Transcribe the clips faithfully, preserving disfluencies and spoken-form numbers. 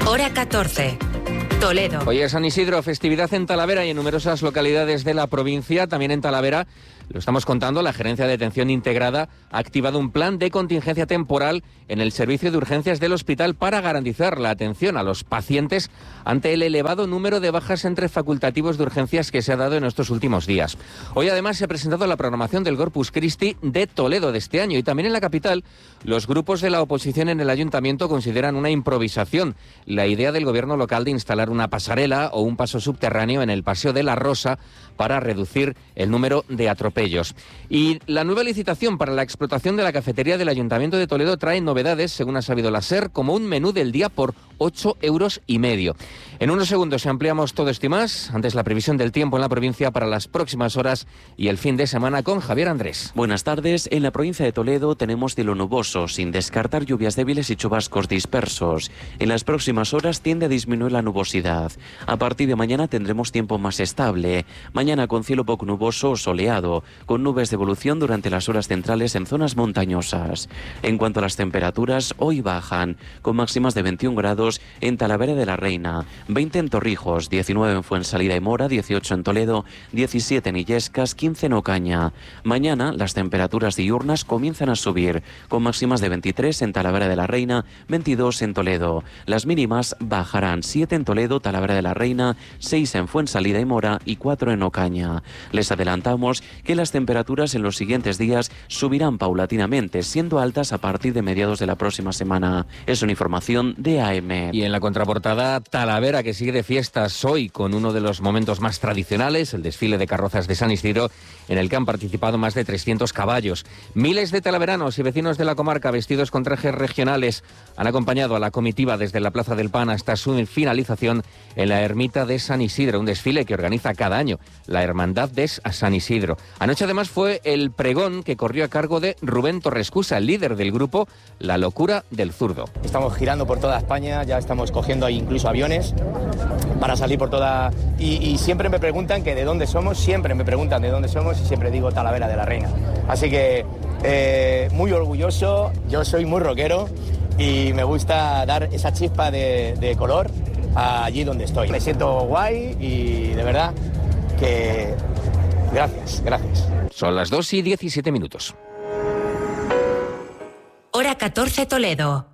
Hora catorce. Toledo. Hoy es San Isidro, festividad en Talavera y en numerosas localidades de la provincia. También en Talavera, lo estamos contando, la Gerencia de Atención Integrada ha activado un plan de contingencia temporal en el servicio de urgencias del hospital para garantizar la atención a los pacientes ante el elevado número de bajas entre facultativos de urgencias que se ha dado en estos últimos días. Hoy además se ha presentado la programación del Corpus Christi de Toledo de este año y también en la capital los grupos de la oposición en el ayuntamiento consideran una improvisación la idea del gobierno local de instalar una pasarela o un paso subterráneo en el Paseo de la Rosa para reducir el número de atropellos. Y la nueva licitación para la explotación de la cafetería del Ayuntamiento de Toledo trae novedades, según ha sabido la SER, como un menú del día por ocho euros y medio. En unos segundos ampliamos todo esto y más. Antes, la previsión del tiempo en la provincia para las próximas horas y el fin de semana con Javier Andrés. Buenas tardes. En la provincia de Toledo tenemos cielo nuboso, sin descartar lluvias débiles y chubascos dispersos. En las próximas horas tiende a disminuir la nubosidad. A partir de mañana tendremos tiempo más estable. Mañana con cielo poco nuboso o soleado, con nubes de evolución durante las horas centrales en zonas montañosas. En cuanto a las temperaturas, hoy bajan, con máximas de veintiún grados en Talavera de la Reina, veinte en Torrijos, diecinueve en Fuensalida y Mora, dieciocho en Toledo, diecisiete en Illescas, quince en Ocaña. Mañana las temperaturas diurnas comienzan a subir, con máximas de veintitrés en Talavera de la Reina, veintidós en Toledo. Las mínimas bajarán, siete en Toledo, Talavera de la Reina, seis en Fuensalida y Mora y cuatro en Ocaña. Les adelantamos que las temperaturas en los siguientes días subirán paulatinamente, siendo altas a partir de mediados de la próxima semana. Es una información de A M. Y en la contraportada, Talavera, que sigue de fiestas hoy con uno de los momentos más tradicionales, el desfile de carrozas de San Isidro, en el que han participado más de trescientos caballos. Miles de talaveranos y vecinos de la comarca, vestidos con trajes regionales, han acompañado a la comitiva desde la Plaza del Pan hasta su finalización en la ermita de San Isidro, un desfile que organiza cada año la Hermandad de San Isidro. Anoche además fue el pregón que corrió a cargo de Rubén Torrescusa, el líder del grupo La Locura del Zurdo. Estamos girando por toda España, ya estamos cogiendo ahí incluso aviones para salir por toda... Y, y siempre me preguntan que de dónde somos, siempre me preguntan de dónde somos y siempre digo Talavera de la Reina. Así que eh, muy orgulloso, yo soy muy rockero y me gusta dar esa chispa de, de color allí donde estoy. Me siento guay y de verdad que gracias, gracias. Son las dos y diecisiete minutos. Hora catorce, Toledo.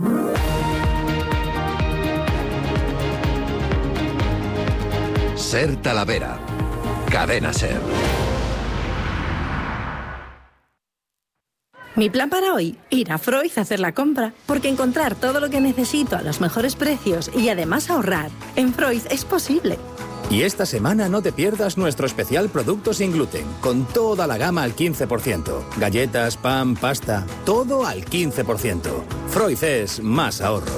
Ser Talavera. Cadena Ser. Mi plan para hoy, ir a Freud a hacer la compra, porque encontrar todo lo que necesito a los mejores precios y además ahorrar, en Freud es posible. Y esta semana no te pierdas nuestro especial Productos sin gluten, con toda la gama al quince por ciento. Galletas, pan, pasta, todo al quince por ciento. Freud es más ahorro.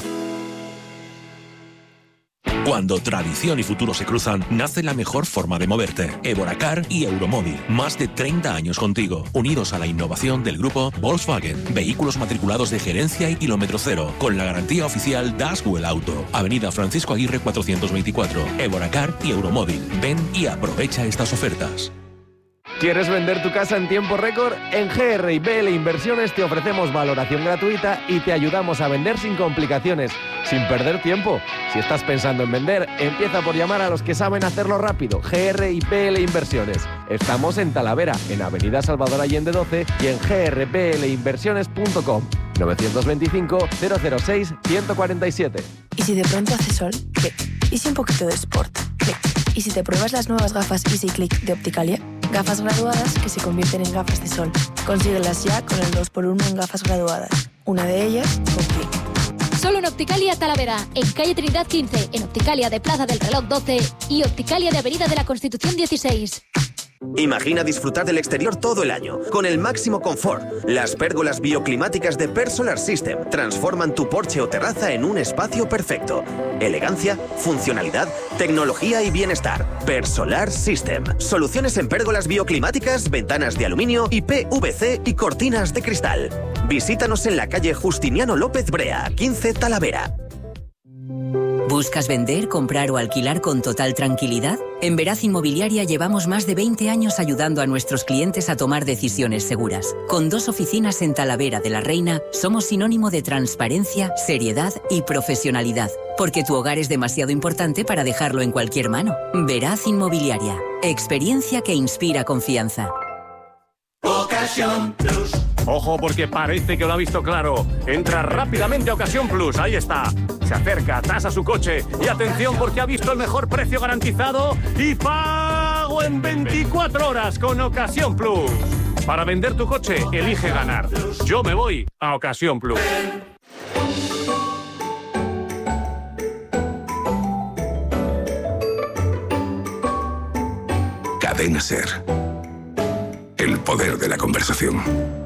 Cuando tradición y futuro se cruzan, nace la mejor forma de moverte. Evoracar y Euromóvil. Más de treinta años contigo, unidos a la innovación del grupo Volkswagen. Vehículos matriculados de gerencia y kilómetro cero, con la garantía oficial Daswell Auto. Avenida Francisco Aguirre cuatrocientos veinticuatro. Evoracar y Euromóvil. Ven y aprovecha estas ofertas. ¿Quieres vender tu casa en tiempo récord? En G R y B L Inversiones te ofrecemos valoración gratuita y te ayudamos a vender sin complicaciones, sin perder tiempo. Si estás pensando en vender, empieza por llamar a los que saben hacerlo rápido. G R y B L Inversiones. Estamos en Talavera, en Avenida Salvador Allende doce y en g r b l inversiones punto com. novecientos veinticinco, cero cero seis, ciento cuarenta y siete. ¿Y si de pronto hace sol? ¿Qué? ¿Y si un poquito de sport? ¿Qué? ¿Y si te pruebas las nuevas gafas Easy Click de Opticalia? Gafas graduadas que se convierten en gafas de sol. Consíguelas ya con el dos por uno en gafas graduadas. Una de ellas, con Click. Solo en Opticalia Talavera, en calle Trinidad quince, en Opticalia de Plaza del Reloj doce y Opticalia de Avenida de la Constitución dieciséis. Imagina disfrutar del exterior todo el año, con el máximo confort. Las pérgolas bioclimáticas de Persolar System transforman tu porche o terraza en un espacio perfecto. Elegancia, funcionalidad, tecnología y bienestar. Persolar System. Soluciones en pérgolas bioclimáticas, ventanas de aluminio y P V C y cortinas de cristal. Visítanos en la calle Justiniano López Brea, quince, Talavera. ¿Buscas vender, comprar o alquilar con total tranquilidad? En Veraz Inmobiliaria llevamos más de veinte años ayudando a nuestros clientes a tomar decisiones seguras. Con dos oficinas en Talavera de la Reina, somos sinónimo de transparencia, seriedad y profesionalidad. Porque tu hogar es demasiado importante para dejarlo en cualquier mano. Veraz Inmobiliaria. Experiencia que inspira confianza. Ocasión Plus. Ojo, porque parece que lo ha visto claro. Entra rápidamente a Ocasión Plus, ahí está. Se acerca, tasa su coche y atención porque ha visto el mejor precio garantizado y pago en veinticuatro horas con Ocasión Plus. Para vender tu coche, elige ganar. Yo me voy a Ocasión Plus. Cadena SER. El poder de la conversación.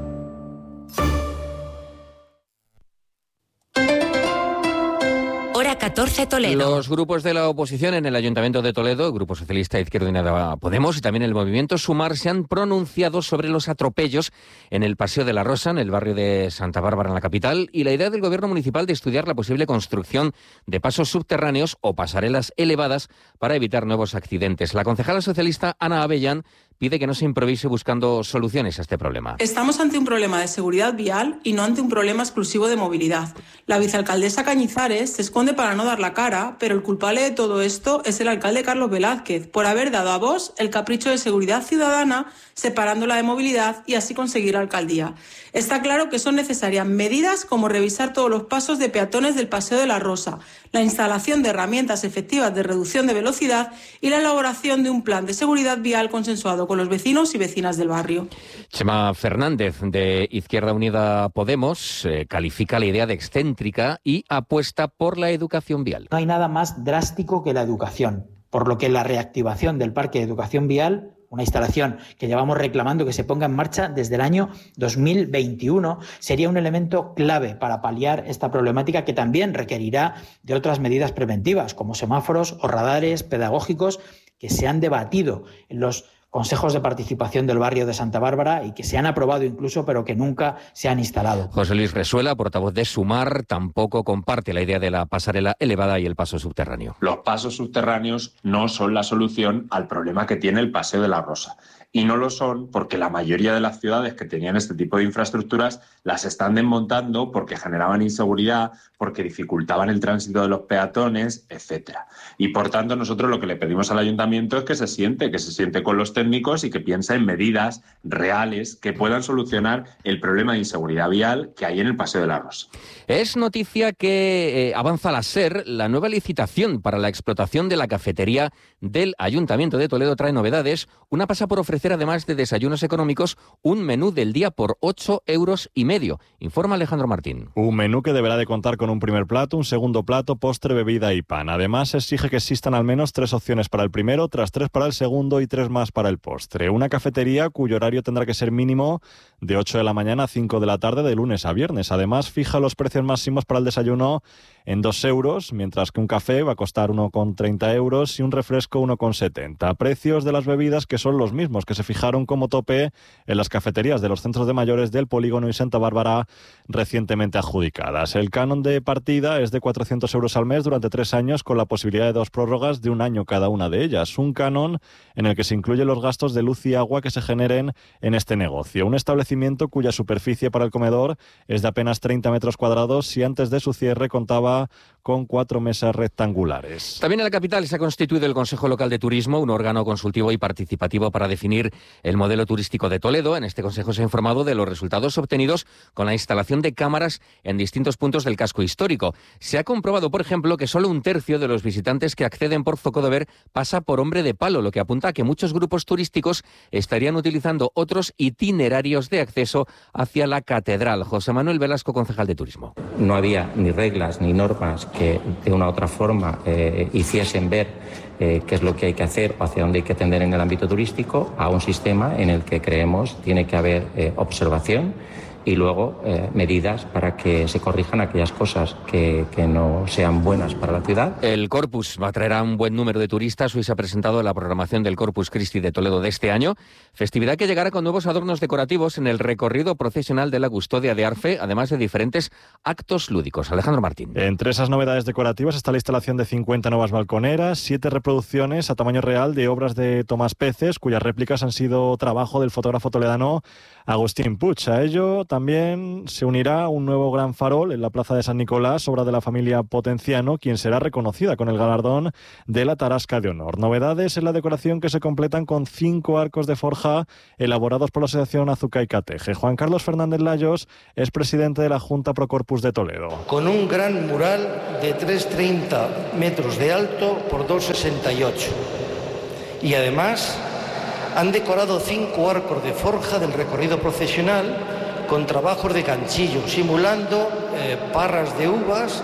Hora catorce Toledo. Los grupos de la oposición en el Ayuntamiento de Toledo, Grupo Socialista, Izquierda Unida, Podemos y también el Movimiento Sumar se han pronunciado sobre los atropellos en el Paseo de la Rosa, en el barrio de Santa Bárbara, en la capital, y la idea del Gobierno municipal de estudiar la posible construcción de pasos subterráneos o pasarelas elevadas para evitar nuevos accidentes. La concejala socialista Ana Avellán pide que no se improvise buscando soluciones a este problema. Estamos ante un problema de seguridad vial y no ante un problema exclusivo de movilidad. La vicealcaldesa Cañizares se esconde para no dar la cara, pero el culpable de todo esto es el alcalde Carlos Velázquez, por haber dado a Vox el capricho de seguridad ciudadana, separándola de movilidad y así conseguir la alcaldía. Está claro que son necesarias medidas como revisar todos los pasos de peatones del Paseo de la Rosa, la instalación de herramientas efectivas de reducción de velocidad y la elaboración de un plan de seguridad vial consensuado con los vecinos y vecinas del barrio. Chema Fernández, de Izquierda Unida Podemos, eh, califica la idea de excéntrica y apuesta por la educación vial. No hay nada más drástico que la educación, por lo que la reactivación del parque de educación vial, una instalación que llevamos reclamando que se ponga en marcha desde el año dos mil veintiuno, sería un elemento clave para paliar esta problemática que también requerirá de otras medidas preventivas, como semáforos o radares pedagógicos que se han debatido en los consejos de participación del barrio de Santa Bárbara y que se han aprobado incluso, pero que nunca se han instalado. José Luis Resuela, portavoz de Sumar, tampoco comparte la idea de la pasarela elevada y el paso subterráneo. Los pasos subterráneos no son la solución al problema que tiene el Paseo de la Rosa. Y no lo son porque la mayoría de las ciudades que tenían este tipo de infraestructuras las están desmontando porque generaban inseguridad, porque dificultaban el tránsito de los peatones, etcétera. Y por tanto nosotros lo que le pedimos al ayuntamiento es que se siente, que se siente con los técnicos y que piense en medidas reales que puedan solucionar el problema de inseguridad vial que hay en el Paseo de la Rosa. Es noticia que eh, avanza la SER. La nueva licitación para la explotación de la cafetería del Ayuntamiento de Toledo trae novedades. Una pasa por ofrecer, además de desayunos económicos, un menú del día por ocho euros y medio. Informa Alejandro Martín. Un menú que deberá de contar con un primer plato, un segundo plato, postre, bebida y pan. Además, exige que existan al menos tres opciones para el primero, tras tres para el segundo y tres más para el postre. Una cafetería cuyo horario tendrá que ser mínimo de ocho de la mañana a cinco de la tarde de lunes a viernes. Además, fija los precios máximos para el desayuno en dos euros, mientras que un café va a costar uno con treinta euros y un refresco uno con setenta. Precios de las bebidas que son los mismos que se fijaron como tope en las cafeterías de los centros de mayores del Polígono y Santa Bárbara recientemente adjudicadas. El canon de partida es de cuatrocientos euros al mes durante tres años con la posibilidad de dos prórrogas de un año cada una de ellas. Un canon en el que se incluyen los gastos de luz y agua que se generen en este negocio. Un establecimiento cuya superficie para el comedor es de apenas treinta metros cuadrados y antes de su cierre contaba con cuatro mesas rectangulares. También en la capital se ha constituido el Consejo Local de Turismo, un órgano consultivo y participativo para definir el modelo turístico de Toledo. En este consejo se ha informado de los resultados obtenidos con la instalación de cámaras en distintos puntos del casco histórico. Se ha comprobado, por ejemplo, que solo un tercio de los visitantes que acceden por Zocodover pasa por Hombre de Palo, lo que apunta a que muchos grupos turísticos estarían utilizando otros itinerarios de acceso hacia la catedral. José Manuel Velasco, concejal de Turismo. No había ni reglas ni normas que de una u otra forma eh, hiciesen ver eh, qué es lo que hay que hacer o hacia dónde hay que tender en el ámbito turístico, a un sistema en el que creemos tiene que haber eh, observación y luego eh, medidas para que se corrijan aquellas cosas que, que no sean buenas para la ciudad. El Corpus va a traer a un buen número de turistas. Hoy se ha presentado la programación del Corpus Christi de Toledo de este año, festividad que llegará con nuevos adornos decorativos en el recorrido procesional de la Custodia de Arfe, además de diferentes actos lúdicos. Alejandro Martín. Entre esas novedades decorativas está la instalación de cincuenta nuevas balconeras, siete reproducciones a tamaño real de obras de Tomás Peces, cuyas réplicas han sido trabajo del fotógrafo toledano Agustín Puig. A ello también se unirá un nuevo gran farol en la Plaza de San Nicolás, obra de la familia Potenciano, quien será reconocida con el galardón de la Tarasca de Honor. Novedades en la decoración que se completan con cinco arcos de forja elaborados por la Asociación Azuca y Cateje. Juan Carlos Fernández Layos es presidente de la Junta Pro Corpus de Toledo. Con un gran mural de tres coma treinta metros de alto por dos coma sesenta y ocho. Y además han decorado cinco arcos de forja del recorrido procesional con trabajos de ganchillo, simulando eh, parras de uvas,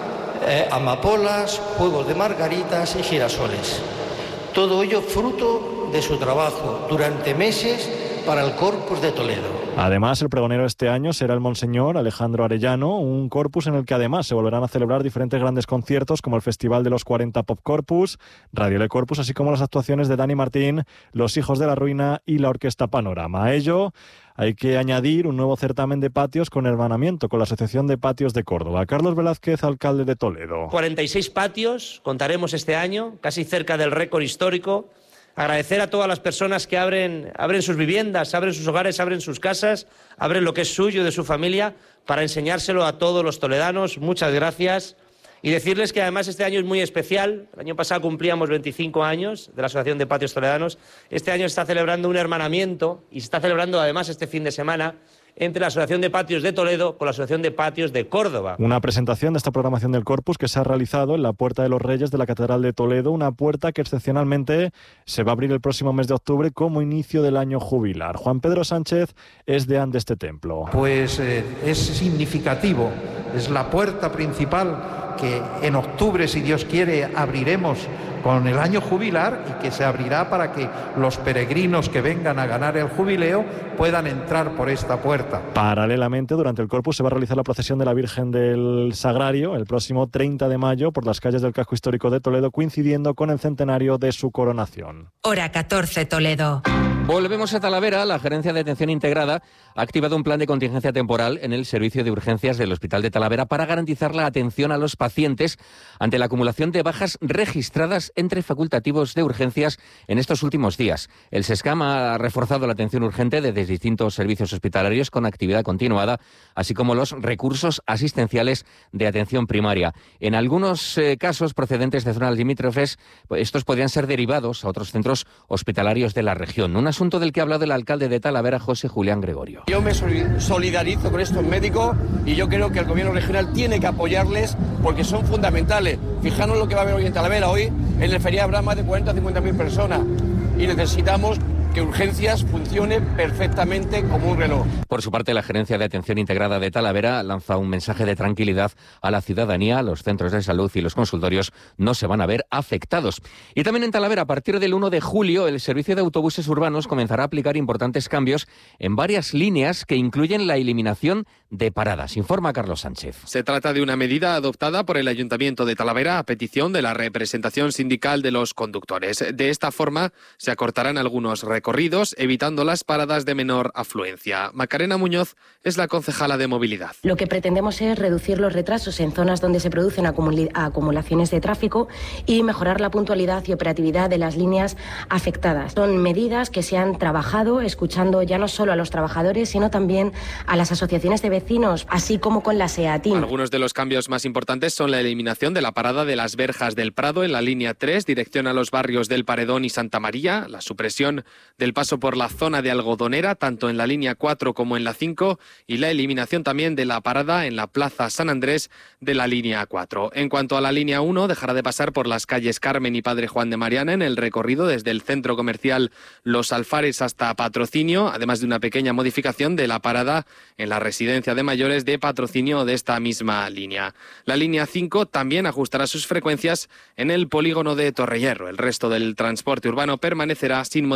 eh, amapolas, juegos de margaritas y girasoles. Todo ello fruto de su trabajo durante meses para el Corpus de Toledo. Además, el pregonero este año será el Monseñor Alejandro Arellano, un corpus en el que además se volverán a celebrar diferentes grandes conciertos como el Festival de los cuarenta Pop Corpus, Radio Le Corpus, así como las actuaciones de Dani Martín, Los Hijos de la Ruina y la Orquesta Panorama. A ello hay que añadir un nuevo certamen de patios con hermanamiento con la Asociación de Patios de Córdoba. Carlos Velázquez, alcalde de Toledo. cuarenta y seis patios contaremos este año, casi cerca del récord histórico. Agradecer a todas las personas que abren, abren sus viviendas, abren sus hogares, abren sus casas, abren lo que es suyo y de su familia para enseñárselo a todos los toledanos. Muchas gracias. Y decirles que además este año es muy especial. El año pasado cumplíamos veinticinco años de la Asociación de Patios Toledanos. Este año se está celebrando un hermanamiento y se está celebrando además este fin de semana entre la Asociación de Patios de Toledo con la Asociación de Patios de Córdoba. Una presentación de esta programación del Corpus que se ha realizado en la Puerta de los Reyes de la Catedral de Toledo, una puerta que excepcionalmente se va a abrir el próximo mes de octubre como inicio del año jubilar. Juan Pedro Sánchez es deán de este templo. Pues eh, es significativo, es la puerta principal que en octubre, si Dios quiere, abriremos con el año jubilar y que se abrirá para que los peregrinos que vengan a ganar el jubileo puedan entrar por esta puerta. Paralelamente, durante el Corpus se va a realizar la procesión de la Virgen del Sagrario el próximo treinta de mayo por las calles del casco histórico de Toledo, coincidiendo con el centenario de su coronación. Hora catorce, Toledo. Volvemos a Talavera. La Gerencia de Atención Integrada ha activado un plan de contingencia temporal en el servicio de urgencias del Hospital de Talavera para garantizar la atención a los pacientes ante la acumulación de bajas registradas entre facultativos de urgencias en estos últimos días. El SESCAM ha reforzado la atención urgente desde distintos servicios hospitalarios con actividad continuada, así como los recursos asistenciales de atención primaria. En algunos eh, casos procedentes de zonas limítrofes, estos podrían ser derivados a otros centros hospitalarios de la región. Un asunto del que ha hablado el alcalde de Talavera, José Julián Gregorio. Yo me solidarizo con estos médicos y yo creo que el gobierno regional tiene que apoyarles porque son fundamentales. Fijaros lo que va a haber hoy en Talavera. Hoy en el feriado habrá más de cuarenta a cincuenta mil personas y necesitamos que Urgencias funcione perfectamente como un reloj. Por su parte, la Gerencia de Atención Integrada de Talavera lanza un mensaje de tranquilidad a la ciudadanía. Los centros de salud y los consultorios no se van a ver afectados. Y también en Talavera, a partir del uno de julio, el servicio de autobuses urbanos comenzará a aplicar importantes cambios en varias líneas que incluyen la eliminación de paradas. Informa Carlos Sánchez. Se trata de una medida adoptada por el Ayuntamiento de Talavera a petición de la representación sindical de los conductores. De esta forma, se acortarán algunos recorridos recorridos, evitando las paradas de menor afluencia. Macarena Muñoz es la concejala de movilidad. Lo que pretendemos es reducir los retrasos en zonas donde se producen acumul- acumulaciones de tráfico y mejorar la puntualidad y operatividad de las líneas afectadas. Son medidas que se han trabajado escuchando ya no solo a los trabajadores, sino también a las asociaciones de vecinos, así como con la SEATIN. Algunos de los cambios más importantes son la eliminación de la parada de las Verjas del Prado en la línea tres, dirección a los barrios del Paredón y Santa María, la supresión del paso por la zona de Algodonera, tanto en la línea cuatro como en la cinco, y la eliminación también de la parada en la Plaza San Andrés de la línea cuatro. En cuanto a la línea uno, dejará de pasar por las calles Carmen y Padre Juan de Mariana en el recorrido desde el centro comercial Los Alfares hasta Patrocinio, además de una pequeña modificación de la parada en la residencia de mayores de Patrocinio de esta misma línea. La línea cinco también ajustará sus frecuencias en el polígono de Torrehierro. El resto del transporte urbano permanecerá sin modificación.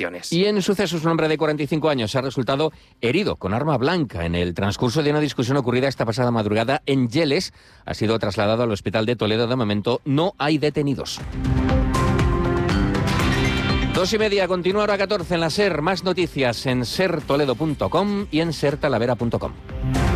lesiones. Y en sucesos, un hombre de cuarenta y cinco años ha resultado herido con arma blanca en el transcurso de una discusión ocurrida esta pasada madrugada en Yeles. Ha sido trasladado al hospital de Toledo. De momento no hay detenidos. Dos y media, continúa hora catorce en la SER. Más noticias en ser toledo punto com y en ser talavera punto com.